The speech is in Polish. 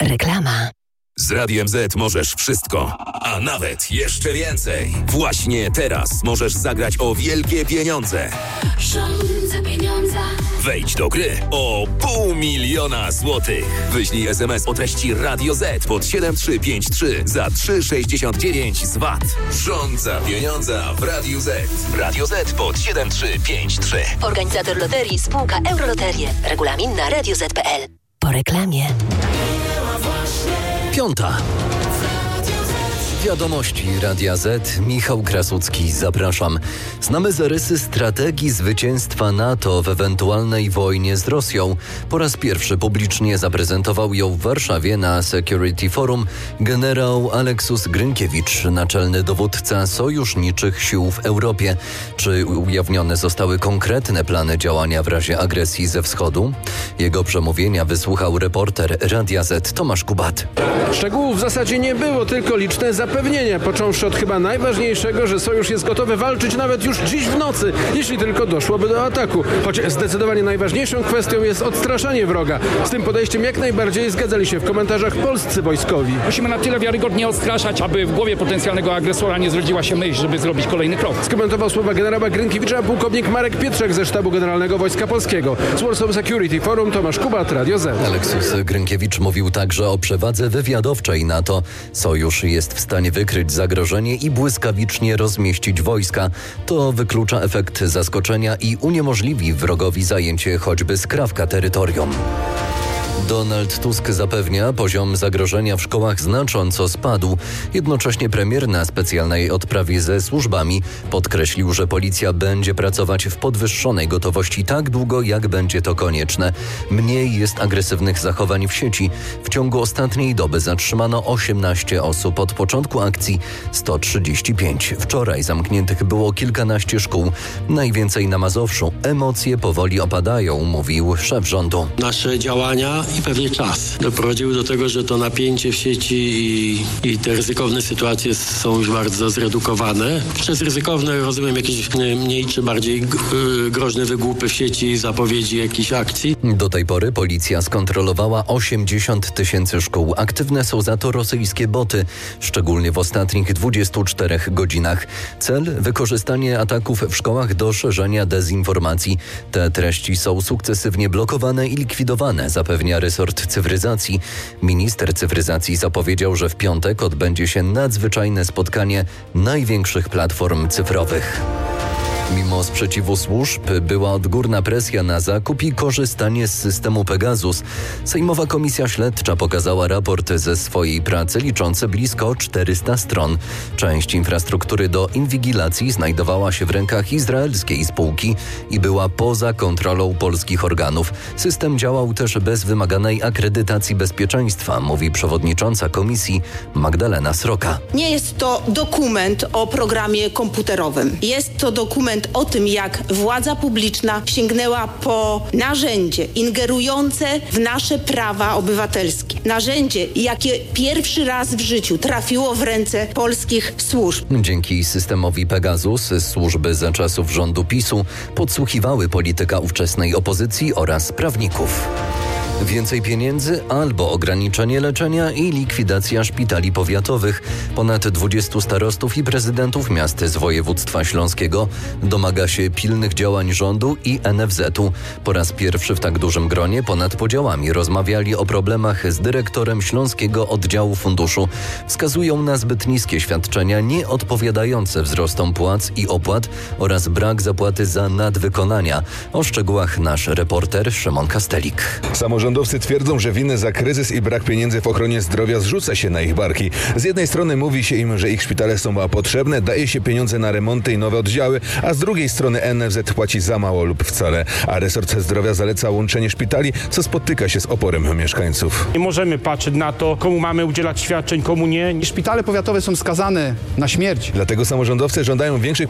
Reklama. Z Radiem Z możesz wszystko, a nawet jeszcze więcej. Właśnie teraz możesz zagrać o wielkie pieniądze. Rządzę pieniądza. Wejdź do gry o 500 000 złotych. Wyślij SMS o treści Radio Z pod 7353 za 3,69 z VAT. Rządza pieniądza w Radiu Z. Radio Z pod 7353. Organizator loterii spółka Euroloterie. Regulamin na radioz.pl. Po reklamie. Piąta. Wiadomości Radia Z. Michał Krasucki, zapraszam. Znamy zarysy strategii zwycięstwa NATO w ewentualnej wojnie z Rosją. Po raz pierwszy publicznie zaprezentował ją w Warszawie na Security Forum generał Aleksus Grynkiewicz, naczelny dowódca sojuszniczych sił w Europie. Czy ujawnione zostały konkretne plany działania w razie agresji ze wschodu? Jego przemówienia wysłuchał reporter Radia Z Tomasz Kubat. Szczegółów w zasadzie nie było, tylko liczne zapewnienia, począwszy od chyba najważniejszego, że sojusz jest gotowy walczyć nawet już dziś w nocy, jeśli tylko doszłoby do ataku. Choć zdecydowanie najważniejszą kwestią jest odstraszanie wroga. Z tym podejściem jak najbardziej zgadzali się w komentarzach polscy wojskowi. Musimy na tyle wiarygodnie odstraszać, aby w głowie potencjalnego agresora nie zrodziła się myśl, żeby zrobić kolejny krok. Skomentował słowa generała Grynkiewicza pułkownik Marek Pietrzak ze Sztabu Generalnego Wojska Polskiego. Z Warsaw Security Forum Tomasz Kubat, Radio Z. Aleksus Grynkiewicz mówił także o przewadze wywiadowczej NATO. Sojusz jest w stanie wykryć zagrożenie i błyskawicznie rozmieścić wojska. To wyklucza efekt zaskoczenia i uniemożliwi wrogowi zajęcie choćby skrawka terytorium. Donald Tusk zapewnia, poziom zagrożenia w szkołach znacząco spadł. Jednocześnie premier na specjalnej odprawie ze służbami podkreślił, że policja będzie pracować w podwyższonej gotowości tak długo, jak będzie to konieczne. Mniej jest agresywnych zachowań w sieci. W ciągu ostatniej doby zatrzymano 18 osób. Od początku akcji 135. Wczoraj zamkniętych było kilkanaście szkół. Najwięcej na Mazowszu. Emocje powoli opadają, mówił szef rządu. Nasze działania i pewnie czas doprowadziły do tego, że to napięcie w sieci i te ryzykowne sytuacje są już bardzo zredukowane. Przez ryzykowne rozumiem jakieś mniej czy bardziej groźne wygłupy w sieci, zapowiedzi jakichś akcji. Do tej pory policja skontrolowała 80 000 szkół. Aktywne są za to rosyjskie boty, szczególnie w ostatnich 24 godzinach. Cel: wykorzystanie ataków w szkołach do szerzenia dezinformacji. Te treści są sukcesywnie blokowane i likwidowane, zapewnia resort cyfryzacji. Minister cyfryzacji zapowiedział, że w piątek odbędzie się nadzwyczajne spotkanie największych platform cyfrowych. Mimo sprzeciwu służb była odgórna presja na zakup i korzystanie z systemu Pegasus. Sejmowa Komisja Śledcza pokazała raport ze swojej pracy liczący blisko 400 stron. Część infrastruktury do inwigilacji znajdowała się w rękach izraelskiej spółki i była poza kontrolą polskich organów. System działał też bez wymaganej akredytacji bezpieczeństwa, mówi przewodnicząca komisji Magdalena Sroka. Nie jest to dokument o programie komputerowym. Jest to dokument o tym, jak władza publiczna sięgnęła po narzędzie ingerujące w nasze prawa obywatelskie. Narzędzie, jakie pierwszy raz w życiu trafiło w ręce polskich służb. Dzięki systemowi Pegasus służby za czasów rządu PiS-u podsłuchiwały polityka ówczesnej opozycji oraz prawników. Więcej pieniędzy albo ograniczenie leczenia i likwidacja szpitali powiatowych. Ponad 20 starostów i prezydentów miast z województwa śląskiego domaga się pilnych działań rządu i NFZ-u. Po raz pierwszy w tak dużym gronie ponad podziałami rozmawiali o problemach z dyrektorem Śląskiego Oddziału Funduszu. Wskazują na zbyt niskie świadczenia nieodpowiadające wzrostom płac i opłat oraz brak zapłaty za nadwykonania. O szczegółach nasz reporter Szymon Kastelik. Samorządowcy twierdzą, że winy za kryzys i brak pieniędzy w ochronie zdrowia zrzuca się na ich barki. Z jednej strony mówi się im, że ich szpitale są potrzebne, daje się pieniądze na remonty i nowe oddziały, a z drugiej strony NFZ płaci za mało lub wcale, a resort zdrowia zaleca łączenie szpitali, co spotyka się z oporem mieszkańców. Nie możemy patrzeć na to, komu mamy udzielać świadczeń, komu nie. Szpitale powiatowe są skazane na śmierć. Dlatego samorządowcy żądają większych